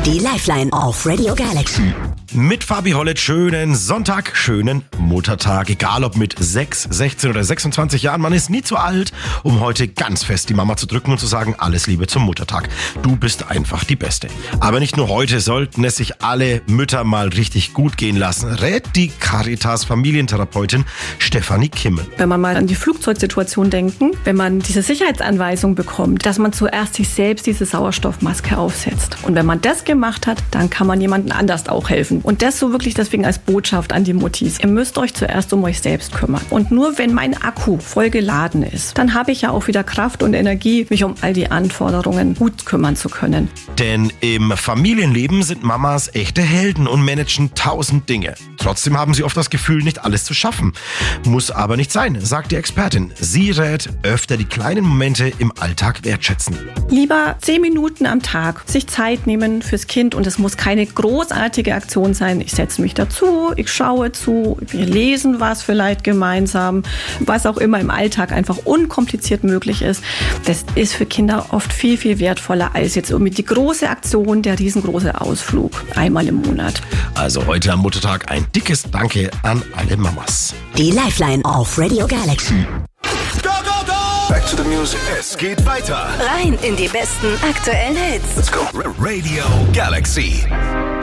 Die Lifeline auf Radio Galaxy. Mit Fabi Hollett, schönen Sonntag, schönen Muttertag. Egal ob mit 6, 16 oder 26 Jahren, man ist nie zu alt, um heute ganz fest die Mama zu drücken und zu sagen, alles Liebe zum Muttertag. Du bist einfach die Beste. Aber nicht nur heute sollten es sich alle Mütter mal richtig gut gehen lassen, rät die Caritas Familientherapeutin Stefanie Kimmel. Wenn man mal an die Flugzeugsituation denken, wenn man diese Sicherheitsanweisung bekommt, dass man zuerst sich selbst diese Sauerstoffmaske aufsetzt. Und wenn man das gemacht hat, dann kann man jemandem anders auch helfen. Und das so wirklich deswegen als Botschaft an die Muttis. Ihr müsst euch zuerst um euch selbst kümmern. Und nur wenn mein Akku voll geladen ist, dann habe ich ja auch wieder Kraft und Energie, mich um all die Anforderungen gut kümmern zu können. Denn im Familienleben sind Mamas echte Helden und managen 1000 Dinge. Trotzdem haben sie oft das Gefühl, nicht alles zu schaffen. Muss aber nicht sein, sagt die Expertin. Sie rät, öfter die kleinen Momente im Alltag wertschätzen. Lieber 10 Minuten am Tag sich Zeit nehmen fürs Kind und es muss keine großartige Aktion sein. Ich setze mich dazu, ich schaue zu, wir lesen was vielleicht gemeinsam, was auch immer im Alltag einfach unkompliziert möglich ist. Das ist für Kinder oft viel, viel wertvoller als jetzt irgendwie die große Aktion, der riesengroße Ausflug einmal im Monat. Also heute am Muttertag ein dickes Danke an alle Mamas. Die Lifeline auf Radio Galaxy. Go, go, go! Back to the music. Es geht weiter. Rein in die besten aktuellen Hits. Let's go. Radio Galaxy.